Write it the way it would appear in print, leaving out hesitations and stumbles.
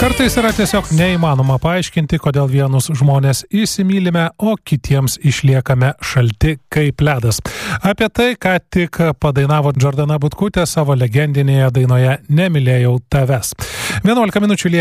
Kartais yra tiesiog neįmanoma paaiškinti, kodėl vienus žmonės įsimylime, o kitiems išliekame šalti kaip ledas. Apie tai, ką tik padainavo Džordana Butkutė savo legendinėje dainoje Nemylėjau tavęs. 11 minučių lieka